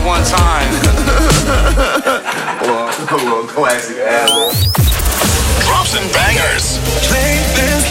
One time. Well, classic album. Drops and bangers. Play this